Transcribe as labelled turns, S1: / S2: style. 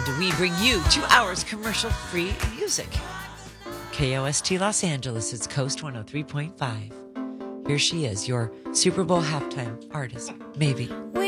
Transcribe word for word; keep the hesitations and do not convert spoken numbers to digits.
S1: And we bring you two hours commercial-free music. K O S T Los Angeles, it's Coast one oh three point five. Here she is, your Super Bowl halftime artist, maybe.